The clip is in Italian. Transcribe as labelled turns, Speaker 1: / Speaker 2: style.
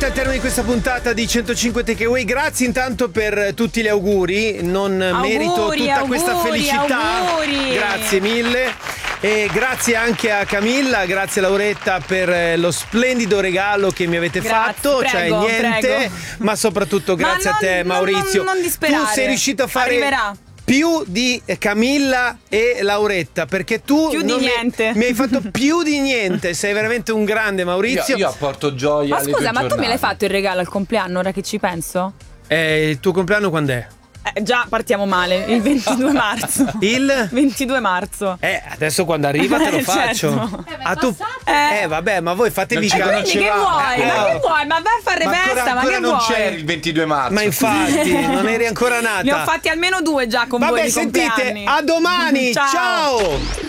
Speaker 1: arrivati al termine di questa puntata di 105 Takeaway. Grazie intanto per tutti gli auguri. Non merito tutta questa felicità. Grazie mille. E grazie anche a Camilla, grazie a Lauretta per lo splendido regalo che mi avete fatto.
Speaker 2: Prego,
Speaker 1: niente,
Speaker 2: prego.
Speaker 1: Ma soprattutto grazie a te, Maurizio.
Speaker 2: Non disperare.
Speaker 1: Tu sei riuscito a fare
Speaker 2: Arriverà.
Speaker 1: più di Camilla e Lauretta, perché tu
Speaker 2: niente.
Speaker 1: mi hai fatto più di niente. Sei veramente un grande, Maurizio.
Speaker 3: Io apporto gioia.
Speaker 2: Ma
Speaker 3: alle
Speaker 2: scusa,
Speaker 3: tue
Speaker 2: ma tu me
Speaker 3: giornate.
Speaker 2: l'hai fatto il regalo al compleanno, ora che ci penso?
Speaker 1: Il tuo compleanno quando è?
Speaker 2: Già partiamo male, il 22 marzo.
Speaker 1: Il
Speaker 2: 22 marzo.
Speaker 1: adesso quando arriva te lo faccio.
Speaker 2: Certo.
Speaker 1: Vabbè, ma voi fatevi
Speaker 3: Non ci
Speaker 2: Quindi che
Speaker 3: conoscevamo.
Speaker 2: vuoi? Ma che vuoi? Ma vai a fare
Speaker 3: Ma
Speaker 2: festa, ma
Speaker 3: ancora
Speaker 2: che
Speaker 3: non
Speaker 2: vuoi?
Speaker 3: c'eri il 22 marzo.
Speaker 1: Ma infatti, non eri ancora nata.
Speaker 2: Ne ho fatti almeno 2 già con voi
Speaker 1: Vabbè,
Speaker 2: di
Speaker 1: sentite,
Speaker 2: compleanni.
Speaker 1: a domani.
Speaker 2: Ciao.
Speaker 1: Ciao.